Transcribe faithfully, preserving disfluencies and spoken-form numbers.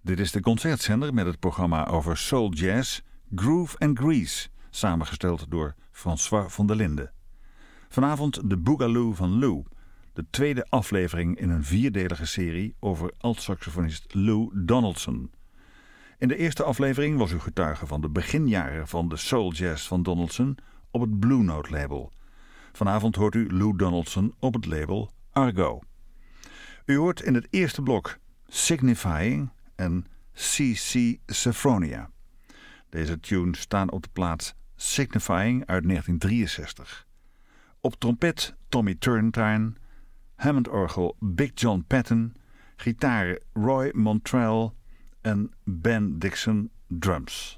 Dit is de concertzender met het programma over soul jazz, groove en grease, samengesteld door François van der Linden. Vanavond de Boogaloo van Lou, de tweede aflevering in een vierdelige serie over alt-saxofonist Lou Donaldson. In de eerste aflevering was u getuige van de beginjaren van de soul jazz van Donaldson op het Blue Note label. Vanavond hoort u Lou Donaldson op het label Argo. U hoort in het eerste blok Signifying en C C Sophronia. Deze tunes staan op de plaat Signifying uit negentien drieënzestig. Op trompet Tommy Turrentine, Hammond-orgel Big John Patton, gitaren Roy Montrell en Ben Dixon drums.